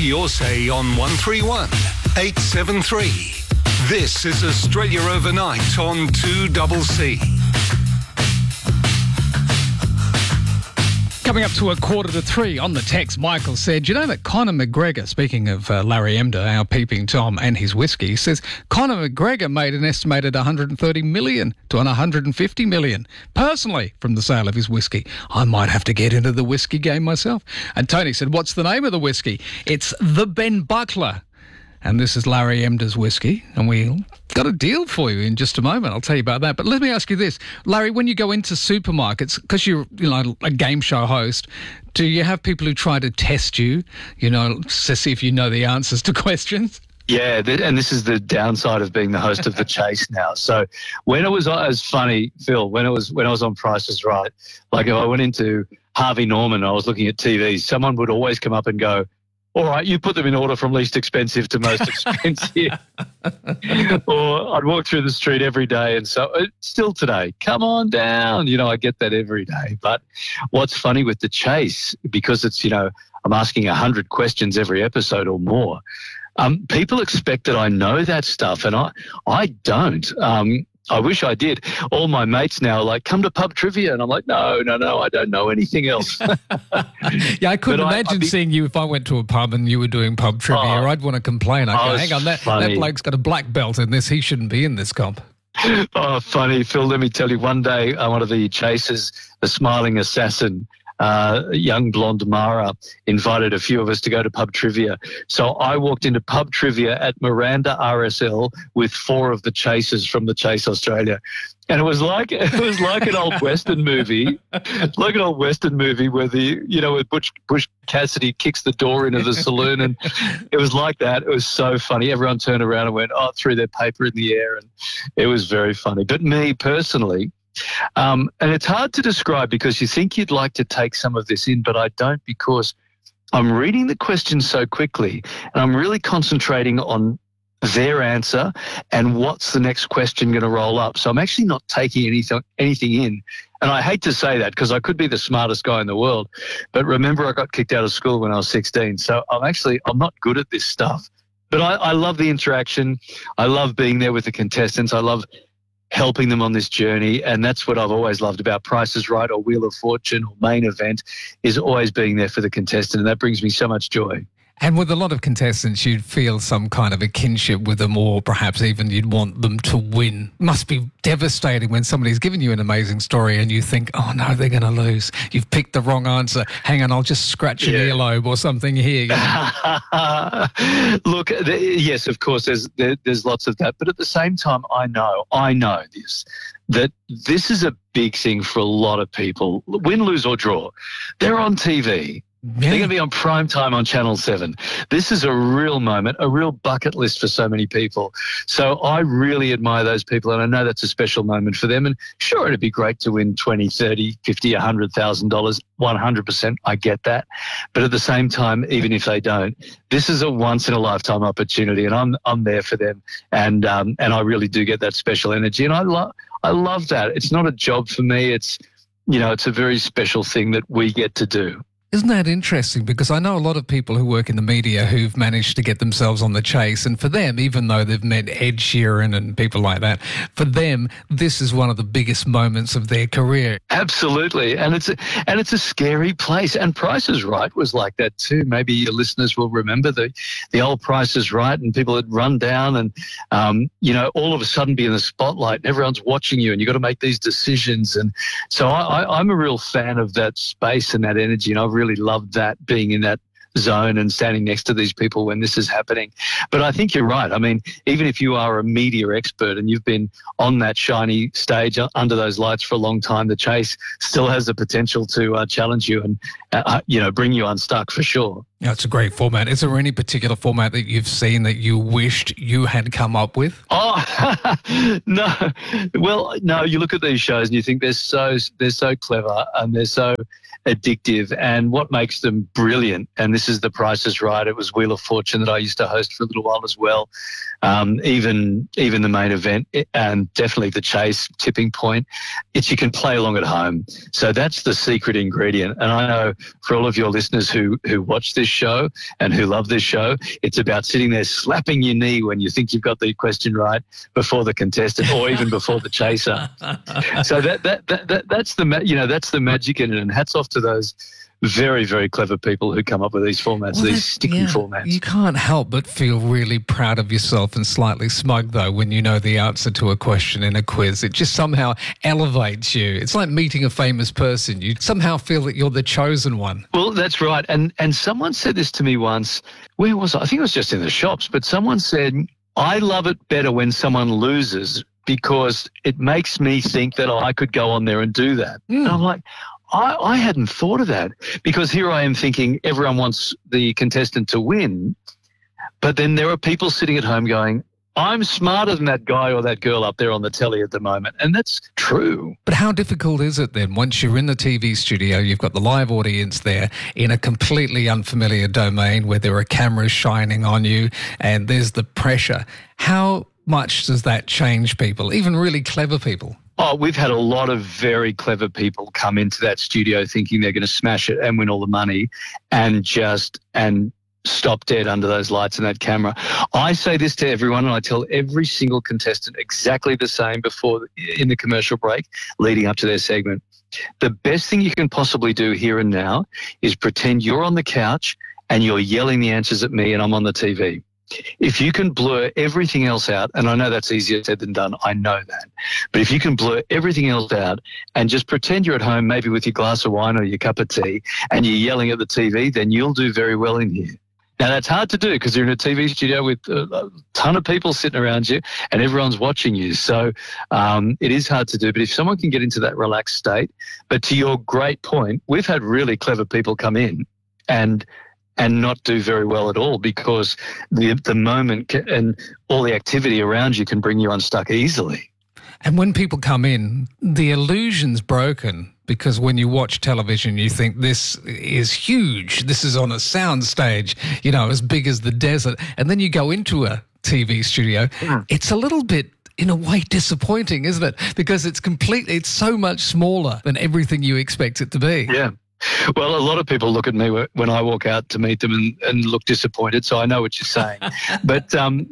your say on 131 873. This is Australia Overnight on 2CC. Coming up to 2:45 on the text, Michael said, you know that Conor McGregor, speaking of Larry Emder, our peeping Tom and his whiskey, says Conor McGregor made an estimated 130 million to 150 million personally from the sale of his whiskey. I might have to get into the whiskey game myself. And Tony said, what's the name of the whiskey? It's the Ben Buckler. And this is Larry Emder's whiskey, and we got a deal for you in just a moment. I'll tell you about that. But let me ask you this, Larry, when you go into supermarkets, because you're a game show host, do you have people who try to test you, to see if you know the answers to questions? Yeah, and this is the downside of being the host of The Chase now. So when it was funny, Phil, when I was on Price is Right, like if I went into Harvey Norman and I was looking at TVs, someone would always come up and go, all right, you put them in order from least expensive to most expensive. Or I'd walk through the street every day, and so still today, come on down. I get that every day. But what's funny with The Chase, because it's, I'm asking 100 questions every episode or more, people expect that I know that stuff, and I don't. I wish I did. All my mates now are like, come to pub trivia. And I'm like, no, I don't know anything else. Yeah, I couldn't imagine seeing you if I went to a pub and you were doing pub trivia. I'd want to complain. I'd go, hang on, that bloke's got a black belt in this. He shouldn't be in this comp. Oh, funny. Phil, let me tell you, one day one of the chasers, the smiling assassin, young blonde Mara, invited a few of us to go to pub trivia. So I walked into pub trivia at Miranda RSL with 4 of the chasers from The Chase Australia. And it was like an old Western movie, like an old Western movie where where Bush Cassidy kicks the door into the saloon, and it was like that. It was so funny. Everyone turned around and went, threw their paper in the air, and it was very funny. But me personally, and it's hard to describe because you think you'd like to take some of this in, but I don't, because I'm reading the questions so quickly and I'm really concentrating on their answer and what's the next question going to roll up. So I'm actually not taking anything in. And I hate to say that because I could be the smartest guy in the world, but remember I got kicked out of school when I was 16. So I'm not good at this stuff. But I love the interaction. I love being there with the contestants. I love helping them on this journey, and that's what I've always loved about Price is Right or Wheel of Fortune or Main Event, is always being there for the contestant, and that brings me so much joy. And with a lot of contestants, you'd feel some kind of a kinship with them, or perhaps even you'd want them to win. Must be devastating when somebody's given you an amazing story and you think, oh no, they're going to lose. You've picked the wrong answer. Hang on, I'll just scratch your earlobe or something here. Look, yes, of course, there's lots of that. But at the same time, I know that this is a big thing for a lot of people. Win, lose or draw. They're on TV. Yeah. They're going to be on prime time on Channel 7. This is a real moment, a real bucket list for so many people. So I really admire those people, and I know that's a special moment for them. And sure, it'd be great to win $20, $30, $50, $100,000. 100%, I get that. But at the same time, even if they don't, this is a once-in-a-lifetime opportunity, and I'm there for them. And I really do get that special energy, and I love that. It's not a job for me. It's a very special thing that we get to do. Isn't that interesting? Because I know a lot of people who work in the media who've managed to get themselves on The Chase, and for them, even though they've met Ed Sheeran and people like that, for them, this is one of the biggest moments of their career. Absolutely, and it's a scary place. And Price is Right was like that too. Maybe your listeners will remember the old Price is Right, and people had run down and all of a sudden be in the spotlight, and everyone's watching you, and you've got to make these decisions. And so I'm a real fan of that space and that energy, and I've really loved that, being in that zone and standing next to these people when this is happening. But I think you're right. I mean, even if you are a media expert and you've been on that shiny stage under those lights for a long time, The Chase still has the potential to challenge you and bring you unstuck for sure. Yeah, it's a great format. Is there any particular format that you've seen that you wished you had come up with? Oh, no. Well, no, you look at these shows and you think they're so clever and they're so addictive. And what makes them brilliant, and this is The Price is Right, it was Wheel of Fortune that I used to host for a little while as well, even the Main Event, and definitely The Chase, Tipping Point, it's you can play along at home. So that's the secret ingredient. And I know for all of your listeners who watch this show and who love this show, it's about sitting there slapping your knee when you think you've got the question right before the contestant or even before the chaser. So that's the magic in it. And hats off to those very, very clever people who come up with these formats, these sticky formats. You can't help but feel really proud of yourself and slightly smug, though, when you know the answer to a question in a quiz. It just somehow elevates you. It's like meeting a famous person. You somehow feel that you're the chosen one. Well, that's right. And someone said this to me once. Where was I? I think it was just in the shops. But someone said, I love it better when someone loses because it makes me think that I could go on there and do that. And I'm like, I hadn't thought of that, because here I am thinking everyone wants the contestant to win, but then there are people sitting at home going, I'm smarter than that guy or that girl up there on the telly at the moment. And that's true. But how difficult is it then once you're in the TV studio, you've got the live audience there in a completely unfamiliar domain where there are cameras shining on you and there's the pressure? How much does that change people, even really clever people? Oh, we've had a lot of very clever people come into that studio thinking they're going to smash it and win all the money and stop dead under those lights and that camera. I say this to everyone, and I tell every single contestant exactly the same before in the commercial break leading up to their segment. The best thing you can possibly do here and now is pretend you're on the couch and you're yelling the answers at me and I'm on the TV. If you can blur everything else out, and I know that's easier said than done, I know that, but if you can blur everything else out and just pretend you're at home, maybe with your glass of wine or your cup of tea, and you're yelling at the TV, then you'll do very well in here. Now, that's hard to do because you're in a TV studio with a ton of people sitting around you and everyone's watching you. So it is hard to do. But if someone can get into that relaxed state, but to your great point, we've had really clever people come in and not do very well at all, because the moment and all the activity around you can bring you unstuck easily. And when people come in, the illusion's broken, because when you watch television, you think this is huge. This is on a sound stage, as big as the desert. And then you go into a TV studio. It's a little bit, in a way, disappointing, isn't it? Because it's so much smaller than everything you expect it to be. Yeah. Well, a lot of people look at me when I walk out to meet them and look disappointed, so I know what you're saying. But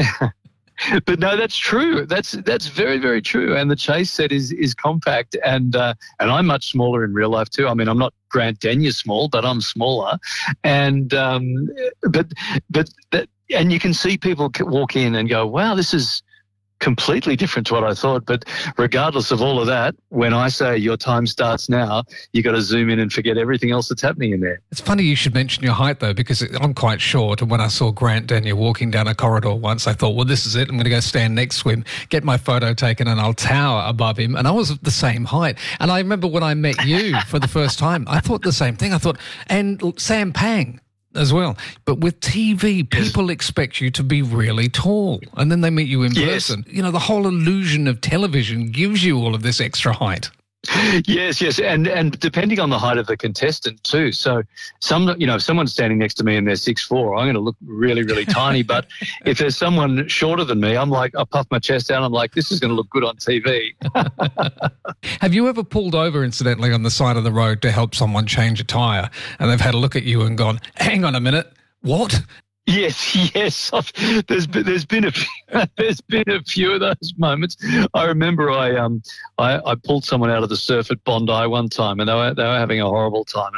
but no, that's true. That's very, very true. And the Chase set is compact, and I'm much smaller in real life too. I mean, I'm not Grant Denyer small, but I'm smaller. And but you can see people walk in and go, wow, this is completely different to what I thought. But regardless of all of that, when I say your time starts now, you got to zoom in and forget everything else that's happening in there. It's funny you should mention your height, though, because I'm quite short. And when I saw Grant Denyer walking down a corridor once, I thought, well, this is it. I'm going to go stand next to him, get my photo taken, and I'll tower above him. And I was the same height. And I remember when I met you for the first time, I thought the same thing. I thought, and Sam Pang as well. But with TV, people expect you to be really tall, and then they meet you in person. The whole illusion of television gives you all of this extra height. Yes, and depending on the height of the contestant too. So if someone's standing next to me and they're 6'4", I'm going to look really, really tiny. But if there's someone shorter than me, I'm like, I puff my chest out. I'm like, this is going to look good on TV. Have you ever pulled over, incidentally, on the side of the road to help someone change a tyre, and they've had a look at you and gone, hang on a minute, what? Yes. There's been a few of those moments. I remember I pulled someone out of the surf at Bondi one time, and they were having a horrible time.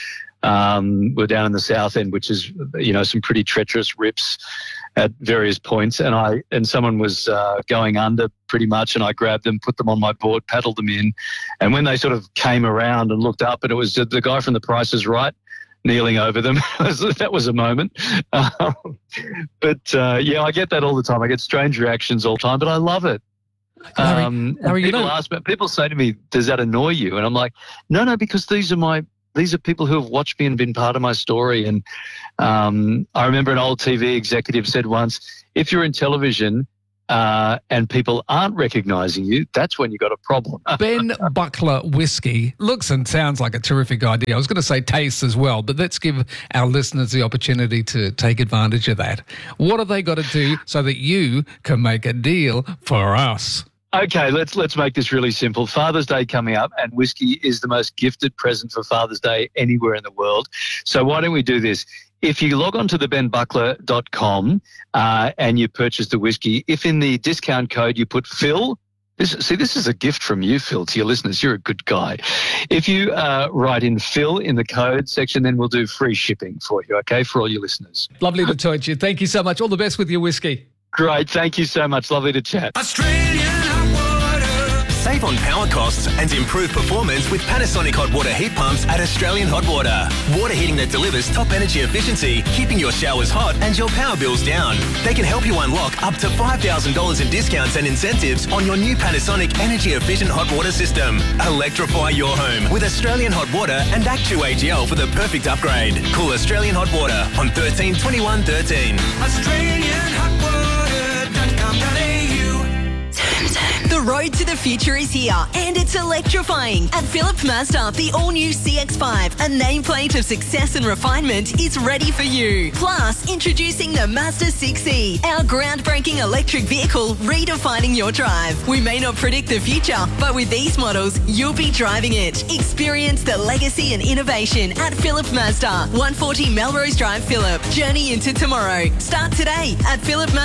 And we're down in the South End, which is some pretty treacherous rips at various points. And someone was going under pretty much, and I grabbed them, put them on my board, paddled them in, and when they sort of came around and looked up, and it was the guy from The Price is Right kneeling over them. That was a moment. But I get that all the time. I get strange reactions all the time, but I love it. Larry, people say to me, does that annoy you? And I'm like, no, because these are people who have watched me and been part of my story. And I remember an old TV executive said once, if you're in television, and people aren't recognising you, that's when you've got a problem. Ben Buckler whiskey looks and sounds like a terrific idea. I was going to say tastes as well, but let's give our listeners the opportunity to take advantage of that. What have they got to do so that you can make a deal for us? Okay, let's make this really simple. Father's Day coming up, and whiskey is the most gifted present for Father's Day anywhere in the world. So why don't we do this? If you log on to thebenbuckler.com and you purchase the whiskey, if in the discount code you put Phil, this is a gift from you, Phil, to your listeners. You're a good guy. If you write in Phil in the code section, then we'll do free shipping for you, okay, for all your listeners. Lovely to talk to you. Thank you so much. All the best with your whiskey. Great. Thank you so much. Lovely to chat. Save on power costs and improve performance with Panasonic hot water heat pumps at Australian Hot Water. Water heating that delivers top energy efficiency, keeping your showers hot and your power bills down. They can help you unlock up to $5,000 in discounts and incentives on your new Panasonic energy efficient hot water system. Electrify your home with Australian Hot Water and Act2AGL for the perfect upgrade. Call Australian Hot Water on 13 21 13. The road to the future is here, and it's electrifying. At Phillip Mazda, the all-new CX-5, a nameplate of success and refinement, is ready for you. Plus, introducing the Mazda 6e, our groundbreaking electric vehicle redefining your drive. We may not predict the future, but with these models, you'll be driving it. Experience the legacy and innovation at Phillip Mazda, 140 Melrose Drive, Phillip. Journey into tomorrow. Start today at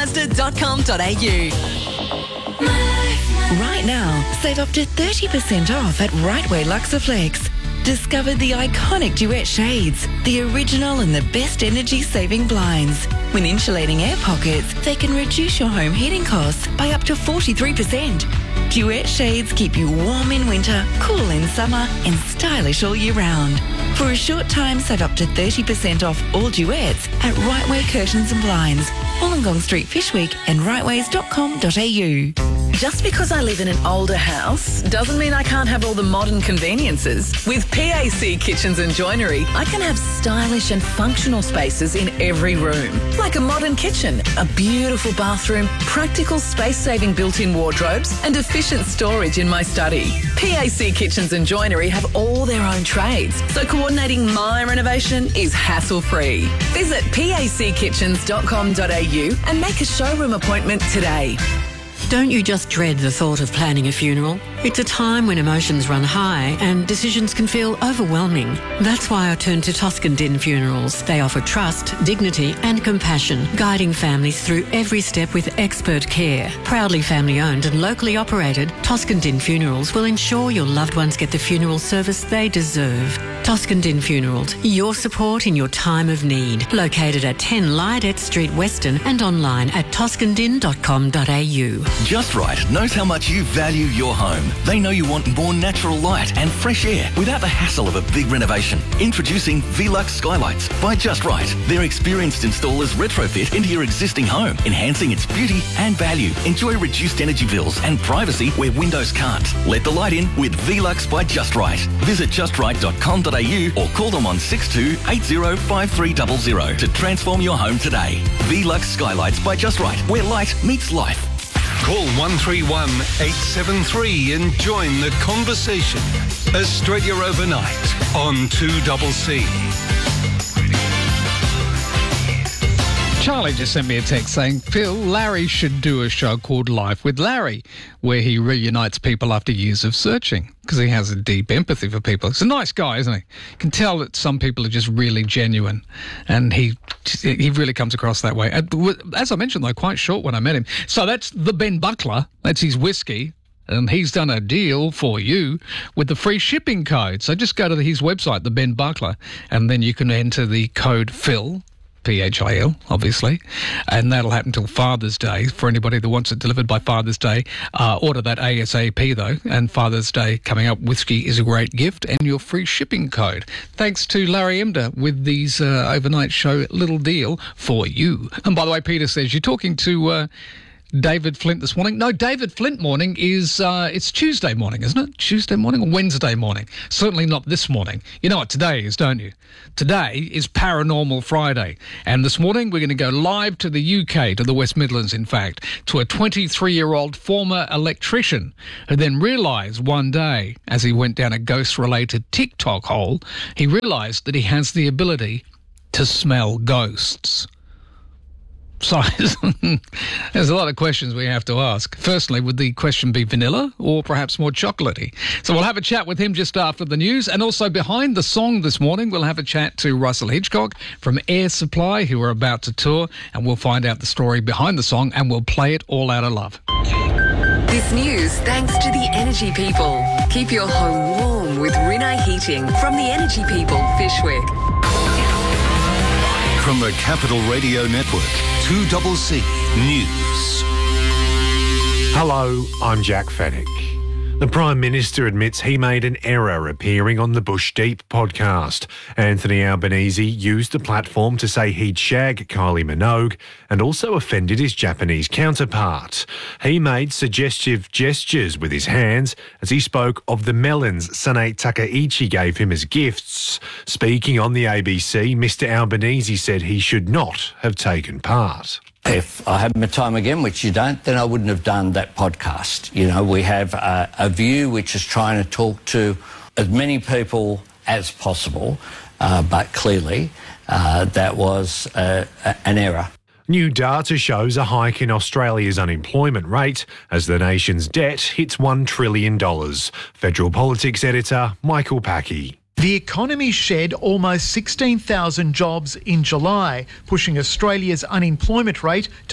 phillipmazda.com.au. Right now, save up to 30% off at Rightway Luxaflex. Discover the iconic Duet shades, the original and the best energy-saving blinds. When insulating air pockets, they can reduce your home heating costs by up to 43%. Duet shades keep you warm in winter, cool in summer, and stylish all year round. For a short time, save up to 30% off all Duets at Rightway Curtains and Blinds, Wollongong Street, Fishwick, and rightways.com.au. Just because I live in an older house doesn't mean I can't have all the modern conveniences. With PAC Kitchens and Joinery, I can have stylish and functional spaces in every room. Like a modern kitchen, a beautiful bathroom, practical space-saving built-in wardrobes, and efficient storage in my study. PAC Kitchens and Joinery have all their own trades, so coordinating my renovation is hassle-free. Visit packitchens.com.au and make a showroom appointment today. Don't you just dread the thought of planning a funeral? It's a time when emotions run high and decisions can feel overwhelming. That's why I turned to Toscan Din Funerals. They offer trust, dignity and compassion, guiding families through every step with expert care. Proudly family owned and locally operated, Toscan Din Funerals will ensure your loved ones get the funeral service they deserve. Toscan Din Funerals, your support in your time of need. Located at 10 Lydet Street, Weston, and online at toscandin.com.au. Just Right knows how much you value your home. They know you want more natural light and fresh air without the hassle of a big renovation. Introducing Velux Skylights by Just Right. Their experienced installers retrofit into your existing home, enhancing its beauty and value. Enjoy reduced energy bills and privacy where windows can't. Let the light in with Velux by Just Right. Visit justright.com.au or call them on 62805300 to transform your home today. Velux Skylights by Just Right, where light meets life. Call 131 873 and join the conversation. Australia Overnight on 2CC. Charlie just sent me a text saying, Phil, Larry should do a show called Life with Larry, where he reunites people after years of searching, because he has a deep empathy for people. He's a nice guy, isn't he? You can tell that some people are just really genuine, and he really comes across that way. As I mentioned, though, quite short when I met him. So that's the Ben Buckler. That's his whiskey. And he's done a deal for you with the free shipping code. So just go to his website, the Ben Buckler, and then you can enter the code PHIL, PHIL, obviously, and that'll happen till Father's Day. For anybody that wants it delivered by Father's Day, order that ASAP, though, and Father's Day coming up. Whiskey is a great gift, and your free shipping code. Thanks to Larry Emder with these overnight show little deal for you. And by the way, Peter says, you're talking to David Flint this morning. No, David Flint morning is, it's Tuesday morning, isn't it? Tuesday morning or Wednesday morning? Certainly not this morning. You know what today is, don't you? Today is Paranormal Friday. And this morning we're going to go live to the UK, to the West Midlands, in fact, to a 23-year-old former electrician who then realised one day, as he went down a ghost-related TikTok hole, he realised that he has the ability to smell ghosts. So there's a lot of questions we have to ask. Firstly, would the question be vanilla or perhaps more chocolatey? So we'll have a chat with him just after the news. And also behind the song this morning, we'll have a chat to Russell Hitchcock from Air Supply, who are about to tour. And we'll find out the story behind the song and we'll play it all out of love. This news thanks to the Energy People. Keep your home warm with Rinnai Heating from the Energy People, Fishwick. From the Capital Radio Network, 2CC News. Hello, I'm Jack Fennick. The Prime Minister admits he made an error appearing on the Bush Deep podcast. Anthony Albanese used the platform to say he'd shag Kylie Minogue and also offended his Japanese counterpart. He made suggestive gestures with his hands as he spoke of the melons Sane Takaichi gave him as gifts. Speaking on the ABC, Mr Albanese said he should not have taken part. If I had my time again, which you don't, then I wouldn't have done that podcast. You know, we have a view which is trying to talk to as many people as possible, but clearly that was an error. New data shows a hike in Australia's unemployment rate as the nation's debt hits $1 trillion. Federal Politics editor Michael Packey. The economy shed almost 16,000 jobs in July, pushing Australia's unemployment rate to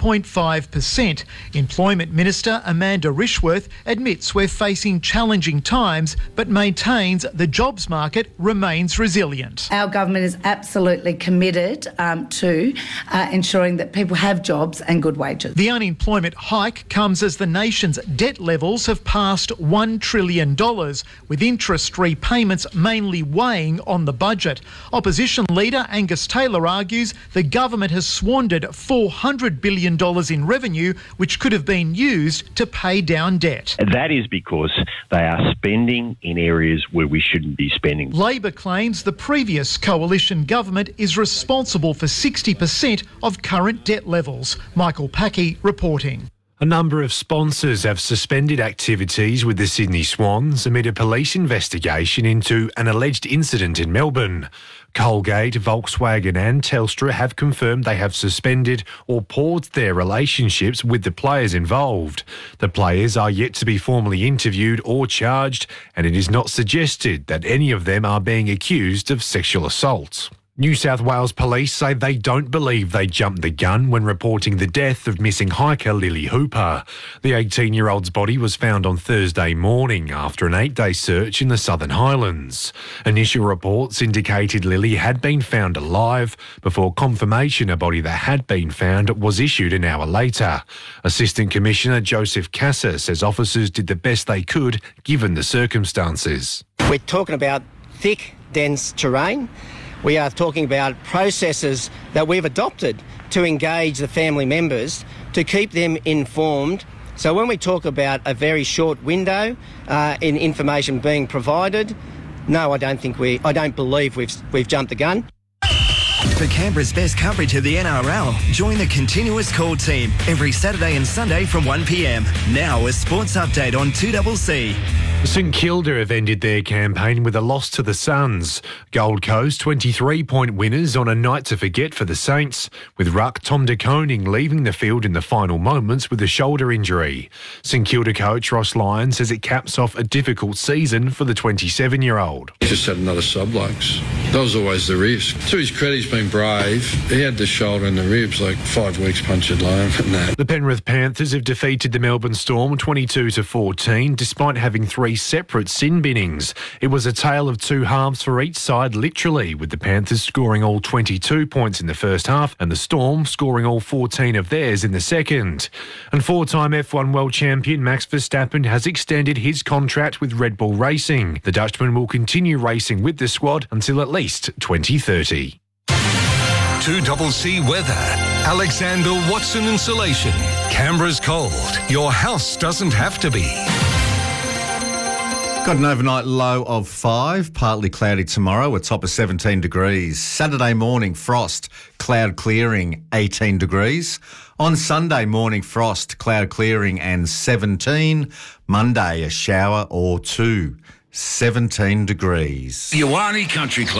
4.5%. Employment Minister Amanda Rishworth admits we're facing challenging times, but maintains the jobs market remains resilient. Our government is absolutely committed to ensuring that people have jobs and good wages. The unemployment hike comes as the nation's debt levels have passed $1 trillion, with interest repayments mainly weighing on the budget. Opposition leader Angus Taylor argues the government has squandered $400 billion in revenue, which could have been used to pay down debt. That is because they are spending in areas where we shouldn't be spending. Labor claims the previous coalition government is responsible for 60% of current debt levels. Michael Packey reporting. A number of sponsors have suspended activities with the Sydney Swans amid a police investigation into an alleged incident in Melbourne. Colgate, Volkswagen and Telstra have confirmed they have suspended or paused their relationships with the players involved. The players are yet to be formally interviewed or charged, and it is not suggested that any of them are being accused of sexual assault. New South Wales police say they don't believe they jumped the gun when reporting the death of missing hiker Lily Hooper. The 18-year-old's body was found on Thursday morning after an 8-day search in the Southern Highlands. Initial reports indicated Lily had been found alive before confirmation a body that had been found was issued an hour later. Assistant Commissioner Joseph Kasser says officers did the best they could given the circumstances. We're talking about thick, dense terrain. We are talking about processes that we've adopted to engage the family members, to keep them informed. So when we talk about a very short window in information being provided, no, I don't believe we've jumped the gun. For Canberra's best coverage of the NRL, join the Continuous Call team every Saturday and Sunday from 1 p.m. Now a sports update on 2CC. St Kilda have ended their campaign with a loss to the Suns. Gold Coast 23-point winners on a night to forget for the Saints, with ruck Tom de Koning leaving the field in the final moments with a shoulder injury. St Kilda coach Ross Lyon says it caps off a difficult season for the 27-year-old. He just had another sublux. That was always the risk. To his credit, he's been brave. He had the shoulder and the ribs, like 5 weeks punctured low and that. The Penrith Panthers have defeated the Melbourne Storm 22-14 despite having 3 separate sin binnings. It was a tale of two halves for each side, literally, with the Panthers scoring all 22 points in the first half and the Storm scoring all 14 of theirs in the second. And 4-time F1 world champion Max Verstappen has extended his contract with Red Bull Racing. The Dutchman will continue racing with the squad until at least 2030. 2CC weather. Alexander Watson Insulation. Canberra's cold. Your house doesn't have to be. Got an overnight low of 5, partly cloudy tomorrow, a top of 17 degrees. Saturday morning, frost, cloud clearing, 18 degrees. On Sunday morning, frost, cloud clearing and 17. Monday, a shower or 2, 17 degrees. Ioane Country Club.